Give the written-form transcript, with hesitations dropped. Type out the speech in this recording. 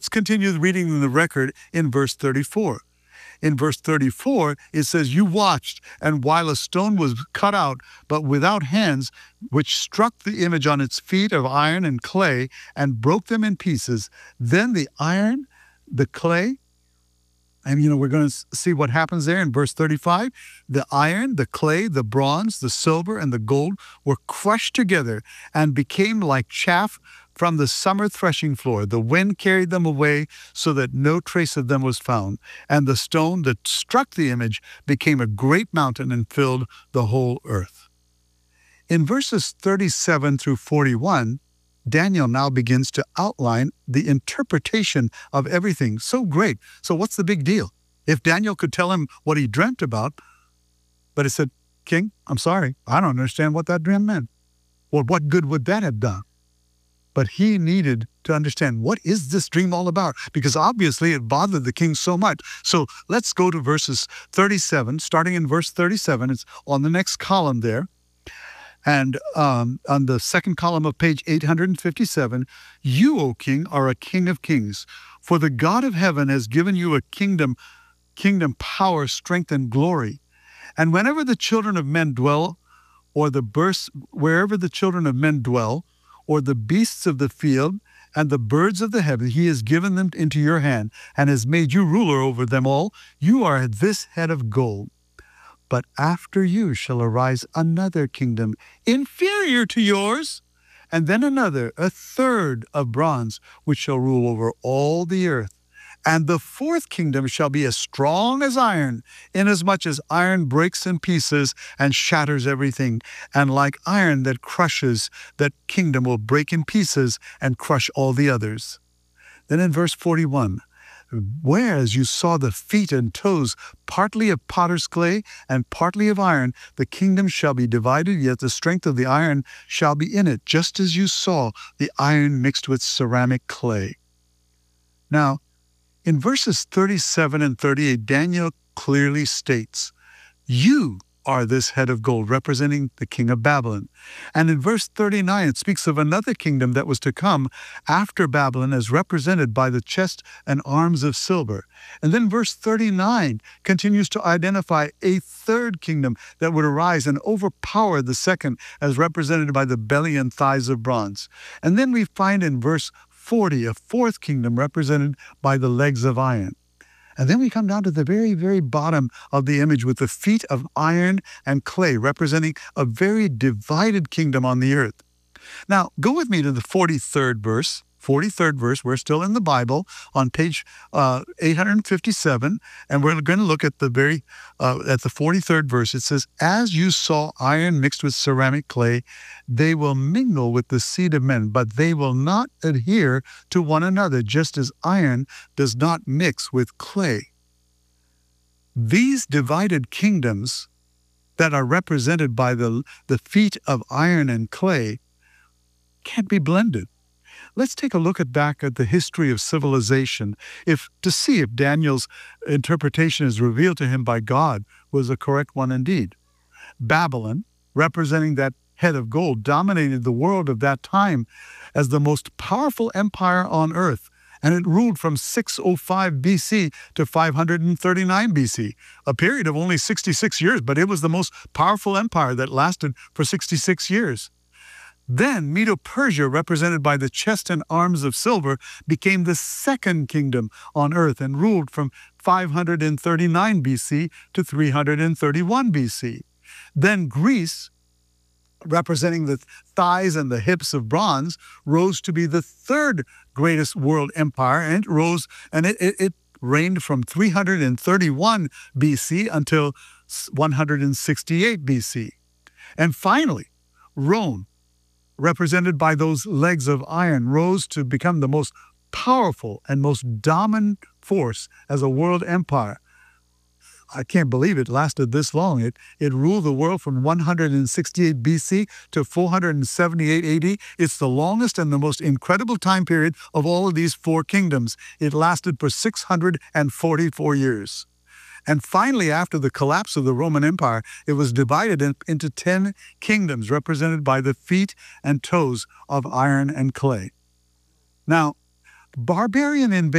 continue reading the record in verse 34. In verse 34, it says, "You watched, and while a stone was cut out, but without hands, which struck the image on its feet of iron and clay, and broke them in pieces. Then the iron, the clay," and we're going to see what happens there in verse 35. "The iron, the clay, the bronze, the silver, and the gold were crushed together and became like chaff from the summer threshing floor. The wind carried them away so that no trace of them was found. And the stone that struck the image became a great mountain and filled the whole earth." In verses 37 through 41, Daniel now begins to outline the interpretation of everything. So great. So what's the big deal? If Daniel could tell him what he dreamt about, but he said, "King, I'm sorry, I don't understand what that dream meant." Well, what good would that have done? But he needed to understand, what is this dream all about? Because obviously it bothered the king so much. So let's go to verses 37, starting in verse 37. It's on the next column there. And on the second column of page 857, "You, O king, are a king of kings. For the God of heaven has given you a kingdom, power, strength, and glory. And whenever the children of men dwell, wherever the children of men dwell, or the beasts of the field and the birds of the heaven, he has given them into your hand and has made you ruler over them all. You are this head of gold. But after you shall arise another kingdom inferior to yours, and then another, a third of bronze, which shall rule over all the earth. And the fourth kingdom shall be as strong as iron, inasmuch as iron breaks in pieces and shatters everything. And like iron that crushes, that kingdom will break in pieces and crush all the others." Then in verse 41, "Whereas you saw the feet and toes, partly of potter's clay and partly of iron, the kingdom shall be divided, yet the strength of the iron shall be in it, just as you saw the iron mixed with ceramic clay." Now, in verses 37 and 38, Daniel clearly states, "You are this head of gold," representing the king of Babylon. And in verse 39, it speaks of another kingdom that was to come after Babylon, as represented by the chest and arms of silver. And then verse 39 continues to identify a third kingdom that would arise and overpower the second, as represented by the belly and thighs of bronze. And then we find in verse 40 a fourth kingdom represented by the legs of iron. And then we come down to the very, very bottom of the image with the feet of iron and clay, representing a very divided kingdom on the earth. Now, go with me to the 43rd verse. 43rd verse, we're still in the Bible on page 857, and we're going to look at the 43rd verse. It says, "As you saw iron mixed with ceramic clay, they will mingle with the seed of men, but they will not adhere to one another, just as iron does not mix with clay." These divided kingdoms that are represented by the feet of iron and clay can't be blended. Let's take a look back at the history of civilization to see if Daniel's interpretation as revealed to him by God was a correct one indeed. Babylon, representing that head of gold, dominated the world of that time as the most powerful empire on earth, and it ruled from 605 BC to 539 BC, a period of only 66 years, but it was the most powerful empire that lasted for 66 years. Then Medo-Persia, represented by the chest and arms of silver, became the second kingdom on earth and ruled from 539 BC to 331 BC. Then Greece, representing the thighs and the hips of bronze, rose to be the third greatest world empire, and it reigned from 331 BC until 168 BC. And finally, Rome, represented by those legs of iron, rose to become the most powerful and most dominant force as a world empire. I can't believe it lasted this long. It ruled the world from 168 BC to 478 AD. It's the longest and the most incredible time period of all of these four kingdoms. It lasted for 644 years. And finally, after the collapse of the Roman Empire, it was divided into 10 kingdoms, represented by the feet and toes of iron and clay. Now, barbarian invasion